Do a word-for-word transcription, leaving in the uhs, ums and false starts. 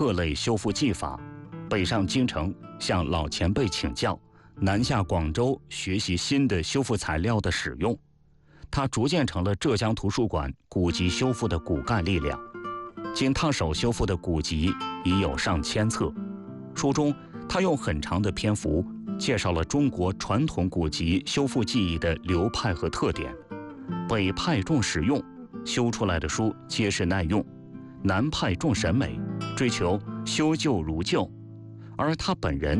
各类修复技法，北上京城向老前辈请教，南下广州学习新的修复材料的使用。他逐渐成了浙江图书馆古籍修复的骨干力量。经他手修复的古籍已有上千册。书中，他用很长的篇幅介绍了中国传统古籍修复技艺的流派和特点。北派重实用，修出来的书结实耐用；南派重审美，追求修旧如旧。而他本人